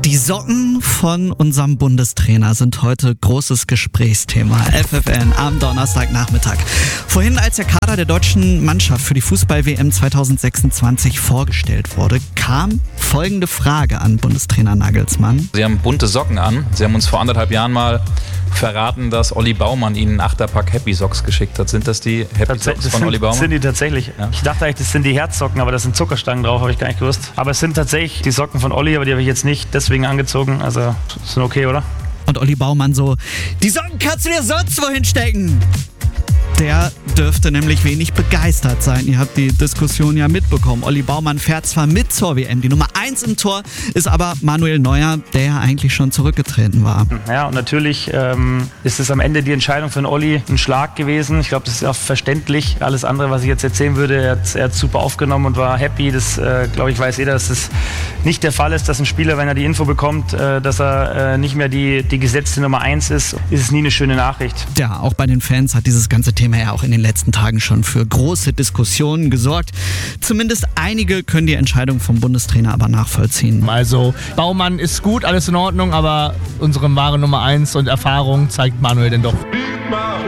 Die Socken von unserem Bundestrainer sind heute großes Gesprächsthema. FFN am Donnerstagnachmittag. Vorhin, als der Kader der deutschen Mannschaft für die Fußball-WM 2026 vorgestellt wurde, kam folgende Frage an Bundestrainer Nagelsmann. Sie haben bunte Socken an. Sie haben uns vor 1,5 Jahren mal verraten, dass Olli Baumann Ihnen einen 8er-Pack Happy Socks geschickt hat. Sind das die Happy Socks von Olli Baumann? Das sind die tatsächlich. Ja. Ich dachte eigentlich, das sind die Herzsocken, aber da sind Zuckerstangen drauf, habe ich gar nicht gewusst. Aber es sind tatsächlich die Socken von Olli, aber die habe ich jetzt nicht deswegen angezogen. Also sind okay, oder? Und Olli Baumann so, die Socken kannst du dir sonst wohin stecken. Der dürfte nämlich wenig begeistert sein. Ihr habt die Diskussion ja mitbekommen. Olli Baumann fährt zwar mit zur WM. Die Nummer 1 im Tor ist aber Manuel Neuer, der ja eigentlich schon zurückgetreten war. Ja, und natürlich ist es am Ende die Entscheidung von Olli ein Schlag gewesen. Ich glaube, das ist auch verständlich. Alles andere, was ich jetzt erzählen würde, er hat super aufgenommen und war happy. Das, glaube ich, weiß jeder, dass das nicht der Fall ist, dass ein Spieler, wenn er die Info bekommt, dass er nicht mehr die gesetzte Nummer 1 ist es nie eine schöne Nachricht. Ja, auch bei den Fans hat dieses ganze Thema ja auch in den letzten Tagen schon für große Diskussionen gesorgt. Zumindest einige können die Entscheidung vom Bundestrainer aber nachvollziehen. Also Baumann ist gut, alles in Ordnung, aber unsere wahre Nummer 1 und Erfahrung zeigt Manuel denn doch.